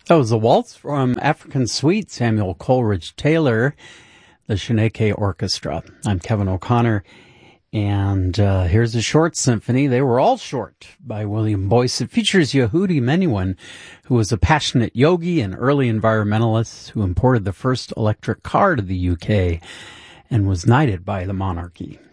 That was a waltz from African Suite, Samuel Coleridge Taylor, the Shaneke Orchestra. I'm Kevin O'Connor, and here's a short symphony, They Were All Short, by William Boyce. It features Yehudi Menuhin, who was a passionate yogi and early environmentalist who imported the first electric car to the UK and was knighted by the monarchy.